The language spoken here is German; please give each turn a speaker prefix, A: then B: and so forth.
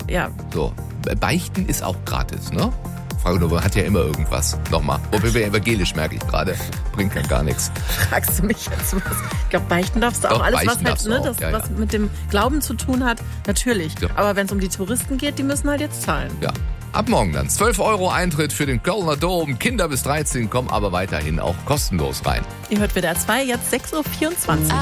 A: ja.
B: So, Beichten ist auch gratis, ne? Frage nur, man hat ja immer irgendwas. Nochmal. Wobei wir evangelisch, merke ich gerade. Bringt ja gar nichts.
A: Fragst du mich jetzt was? Ich glaube, beichten darfst du
B: Doch,
A: auch. Alles, was
B: beichten darfst du auch.
A: was mit dem Glauben zu tun hat, natürlich.
B: Ja.
A: Aber wenn es um die Touristen geht, die müssen halt jetzt zahlen.
B: Ja. Ab morgen dann 12 € Eintritt für den Kölner Dom. Kinder bis 13 kommen aber weiterhin auch kostenlos rein.
A: Ihr hört WDR 2, jetzt 6.24 Uhr.